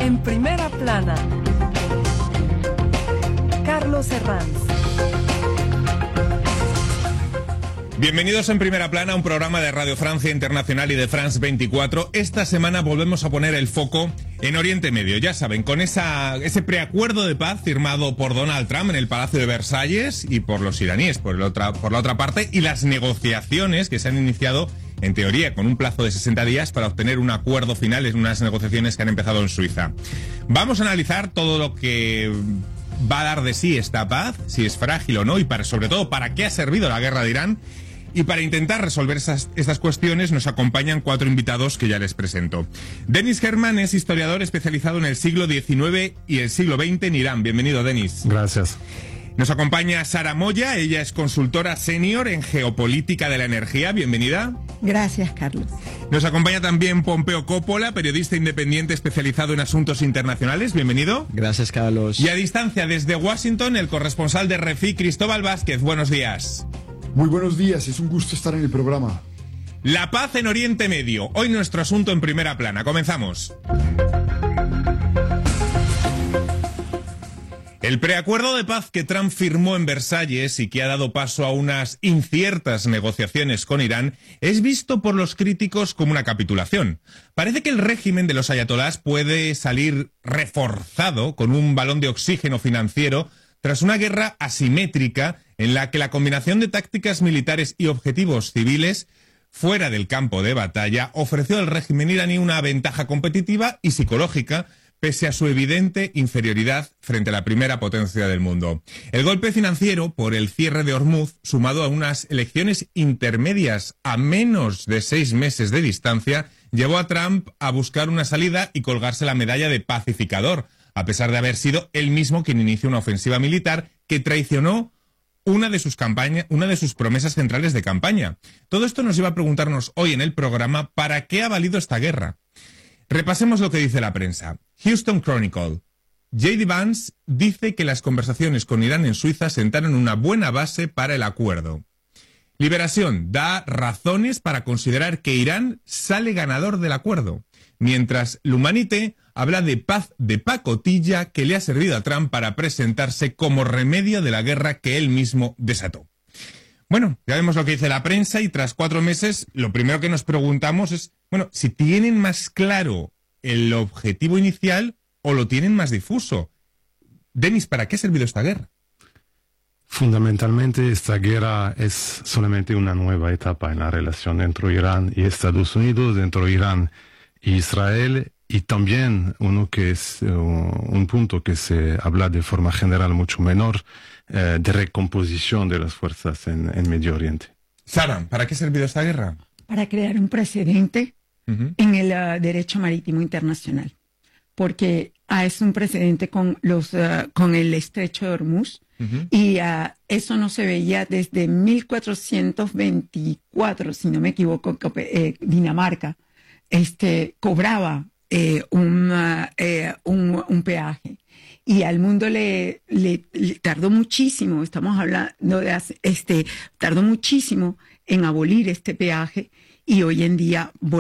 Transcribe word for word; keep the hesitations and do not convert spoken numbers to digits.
En primera plana, Carlos Herranz. Bienvenidos en Primera Plana, un programa de Radio Francia Internacional y de France veinticuatro. Esta semana volvemos a poner el foco en Oriente Medio, ya saben, con esa, ese preacuerdo de paz firmado por Donald Trump en el Palacio de Versalles y por los iraníes, por, el otra, por la otra parte, y las negociaciones que se han iniciado, en teoría, con un plazo de sesenta días para obtener un acuerdo final en unas negociaciones que han empezado en Suiza. Vamos a analizar todo lo que va a dar de sí esta paz, si es frágil o no, y para, sobre todo, para qué ha servido la guerra de Irán. Y para intentar resolver esas, estas cuestiones nos acompañan cuatro invitados que ya les presento. Denis Herman es historiador especializado en el siglo diecinueve y el siglo veinte en Irán. Bienvenido, Denis. Gracias. Nos acompaña Sara Moya, ella es consultora senior en geopolítica de la energía. Bienvenida. Gracias, Carlos. Nos acompaña también Pompeo Coppola, periodista independiente especializado en asuntos internacionales. Bienvenido. Gracias, Carlos. Y a distancia desde Washington, el corresponsal de R F I, Cristóbal Vázquez. Buenos días. Muy buenos días, es un gusto estar en el programa. La paz en Oriente Medio. Hoy nuestro asunto en Primera Plana. Comenzamos. El preacuerdo de paz que Trump firmó en Versalles y que ha dado paso a unas inciertas negociaciones con Irán es visto por los críticos como una capitulación. Parece que el régimen de los ayatolás puede salir reforzado con un balón de oxígeno financiero tras una guerra asimétrica en la que la combinación de tácticas militares y objetivos civiles fuera del campo de batalla ofreció al régimen iraní una ventaja competitiva y psicológica pese a su evidente inferioridad frente a la primera potencia del mundo. El golpe financiero por el cierre de Hormuz, sumado a unas elecciones intermedias a menos de seis meses de distancia, llevó a Trump a buscar una salida y colgarse la medalla de pacificador, a pesar de haber sido él mismo quien inició una ofensiva militar que traicionó una de sus campañas, una de sus promesas centrales de campaña. Todo esto nos lleva a preguntarnos hoy en el programa ¿para qué ha valido esta guerra? Repasemos lo que dice la prensa. Houston Chronicle. J D Vance dice que las conversaciones con Irán en Suiza sentaron una buena base para el acuerdo. Liberación da razones para considerar que Irán sale ganador del acuerdo, mientras l'Humanité habla de paz de pacotilla que le ha servido a Trump para presentarse como remedio de la guerra que él mismo desató. Bueno, ya vemos lo que dice la prensa y tras cuatro meses lo primero que nos preguntamos es, bueno, si tienen más claro el objetivo inicial o lo tienen más difuso. Denis, ¿para qué ha servido esta guerra? Fundamentalmente esta guerra es solamente una nueva etapa en la relación entre Irán y Estados Unidos, entre Irán e Israel, y también uno que es uh, un punto que se habla de forma general mucho menor, uh, de recomposición de las fuerzas en, en Medio Oriente. Sara, ¿para qué ha servido esta guerra? Para crear un precedente uh-huh. en el uh, derecho marítimo internacional, porque uh, es un precedente con, los, uh, con el estrecho de Hormuz, uh-huh. y uh, eso no se veía desde mil cuatrocientos veinticuatro, si no me equivoco, eh, Dinamarca este, cobraba Eh, un, uh, eh, un, un peaje y al mundo le, le, le tardó muchísimo, estamos hablando de hace, este, tardó muchísimo en abolir este peaje y hoy en día